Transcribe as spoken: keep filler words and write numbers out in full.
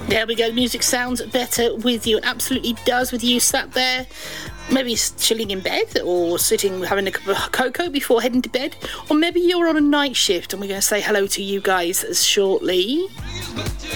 There we go. Music sounds better with you. It absolutely does with you sat there, maybe chilling in bed or sitting having a cup of cocoa before heading to bed. Or maybe you're on a night shift, and we're going to say hello to you guys shortly.